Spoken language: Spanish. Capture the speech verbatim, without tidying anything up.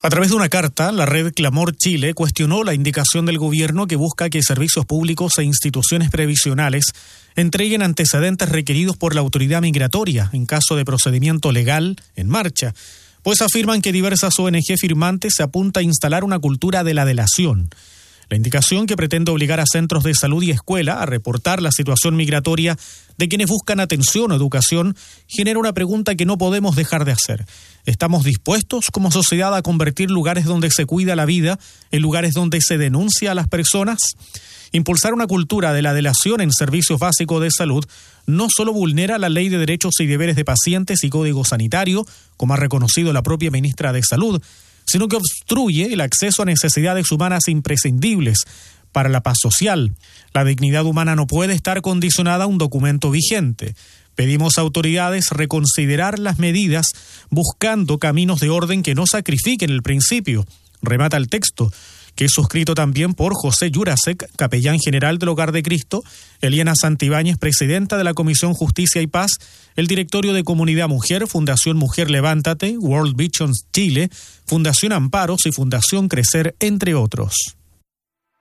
A través de una carta, la red Clamor Chile cuestionó la indicación del gobierno que busca que servicios públicos e instituciones previsionales entreguen antecedentes requeridos por la autoridad migratoria en caso de procedimiento legal en marcha, pues afirman que diversas O N G firmantes se apunta a instalar una cultura de la delación. La indicación, que pretende obligar a centros de salud y escuela a reportar la situación migratoria de quienes buscan atención o educación, genera una pregunta que no podemos dejar de hacer. ¿Estamos dispuestos como sociedad a convertir lugares donde se cuida la vida en lugares donde se denuncia a las personas? Impulsar una cultura de la delación en servicios básicos de salud no solo vulnera la Ley de Derechos y Deberes de Pacientes y Código Sanitario, como ha reconocido la propia ministra de Salud, sino que obstruye el acceso a necesidades humanas imprescindibles para la paz social. La dignidad humana no puede estar condicionada a un documento vigente. Pedimos a autoridades reconsiderar las medidas buscando caminos de orden que no sacrifiquen el principio. Remata el texto, que es suscrito también por José Jurasek, capellán general del Hogar de Cristo, Eliana Santibáñez, presidenta de la Comisión Justicia y Paz, el directorio de Comunidad Mujer, Fundación Mujer Levántate, World Vision Chile, Fundación Amparos y Fundación Crecer, entre otros.